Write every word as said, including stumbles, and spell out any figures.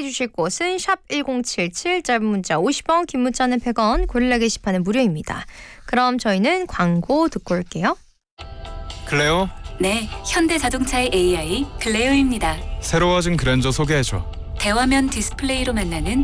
보내주실 곳은 샵 일공칠칠, 짧은 문자 오십 원, 긴 문자는 백 원, 고릴라 게시판은 무료입니다. 그럼 저희는 광고 듣고 올게요. 클레오? 네, 현대자동차의 에이아이 클레오입니다. 새로워진 그랜저 소개해줘. 대화면 디스플레이로 만나는